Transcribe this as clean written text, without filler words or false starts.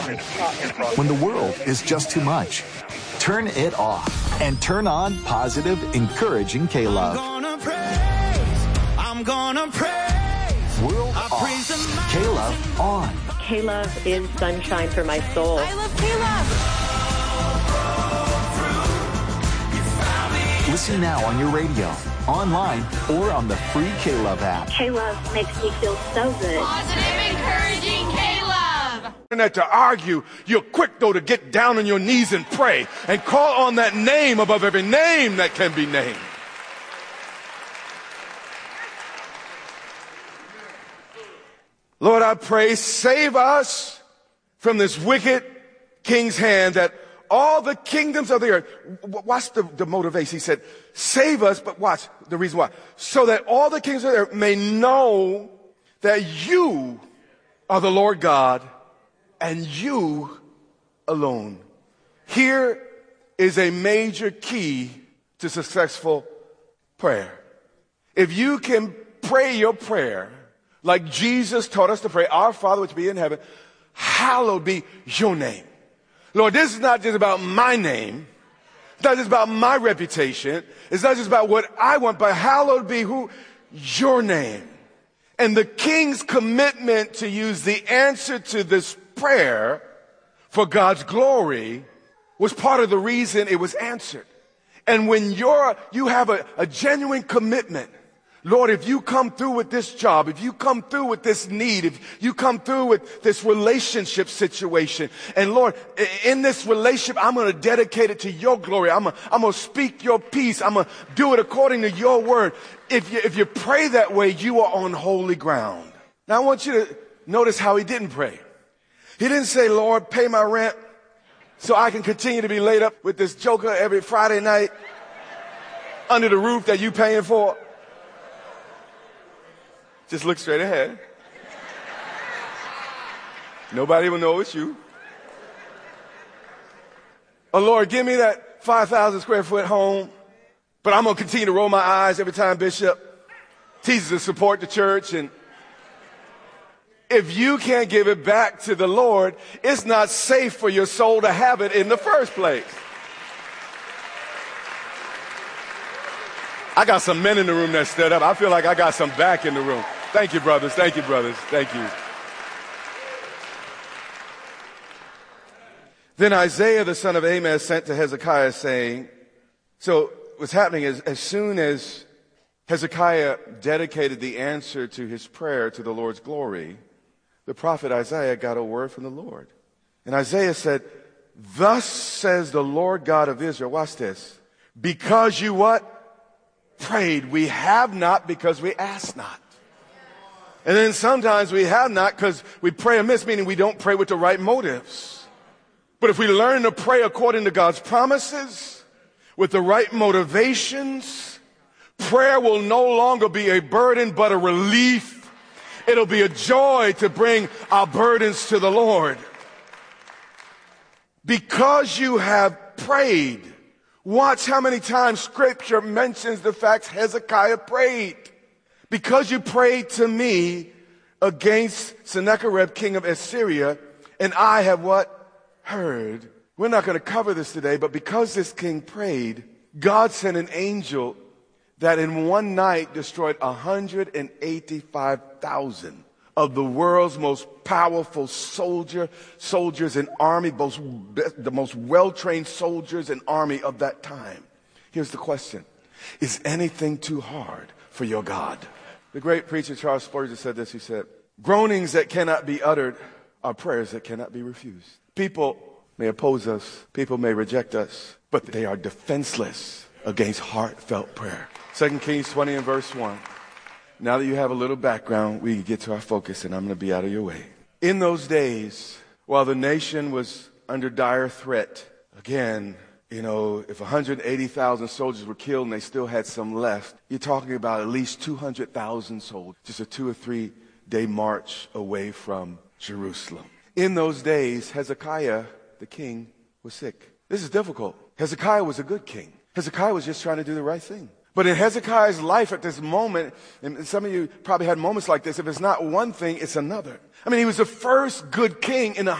When the world is just too much, turn it off and turn on positive, encouraging K-Love. I'm gonna praise. World off. K-Love on. K-Love is sunshine for my soul. I love K-Love. Listen now on your radio, online, or on the free K-Love app. K-Love makes me feel so good. Positive, encouraging K-Love. That to argue, you're quick though to get down on your knees and pray and call on that name above every name that can be named. Lord, I pray, save us from this wicked king's hand, that all the kingdoms of the earth, watch the motivation. He said, save us, but watch the reason why. So that all the kings of the earth may know that you are the Lord God and you alone. Here is a major key to successful prayer. If you can pray your prayer like Jesus taught us to pray, our Father which be in heaven, hallowed be your name. Lord, this is not just about my name. It's not just about my reputation. It's not just about what I want, but hallowed be who? Your name. And the king's commitment to use the answer to this prayer for God's glory was part of the reason it was answered. And when you have a genuine commitment, Lord, if you come through with this job, if you come through with this need, if you come through with this relationship situation, and Lord, in this relationship, I'm going to dedicate it to your glory. I'm going to speak your peace. I'm going to do it according to your word. If you pray that way, you are on holy ground. Now, I want you to notice how he didn't pray. He didn't say, Lord, pay my rent so I can continue to be laid up with this joker every Friday night under the roof that you paying for. Just look straight ahead. Nobody will know it's you. Oh, Lord, give me that 5,000 square foot home, but I'm going to continue to roll my eyes every time Bishop teases to support the church. And if you can't give it back to the Lord, it's not safe for your soul to have it in the first place. I got some men in the room that stood up. I feel like I got some back in the room. Thank you, brothers. Thank you, brothers. Thank you. Then Isaiah, the son of Amos, sent to Hezekiah saying, so what's happening is as soon as Hezekiah dedicated the answer to his prayer to the Lord's glory, the prophet Isaiah got a word from the Lord. And Isaiah said, thus says the Lord God of Israel, watch this, because you what? Prayed. We have not because we ask not. And then sometimes we have not because we pray amiss, meaning we don't pray with the right motives. But if we learn to pray according to God's promises, with the right motivations, prayer will no longer be a burden but a relief. It'll be a joy to bring our burdens to the Lord. Because you have prayed. Watch how many times Scripture mentions the fact Hezekiah prayed. Because you prayed to me against Sennacherib, king of Assyria, and I have what? Heard. We're not going to cover this today, but because this king prayed, God sent an angel that in one night destroyed 185,000 of the world's most powerful soldiers and army, the most well-trained soldiers and army of that time. Here's the question. Is anything too hard for your God? The great preacher Charles Spurgeon said this. He said, groanings that cannot be uttered are prayers that cannot be refused. People may oppose us. People may reject us, but they are defenseless against heartfelt prayer. 2 Kings 20 and verse 1. Now that you have a little background, we can get to our focus, and I'm going to be out of your way. In those days, while the nation was under dire threat, again, if 180,000 soldiers were killed and they still had some left, you're talking about at least 200,000 soldiers, just a 2 or 3 day march away from Jerusalem. In those days, Hezekiah, the king, was sick. This is difficult. Hezekiah was a good king. Hezekiah was just trying to do the right thing. But in Hezekiah's life at this moment, and some of you probably had moments like this, if it's not one thing, it's another. I mean, he was the first good king in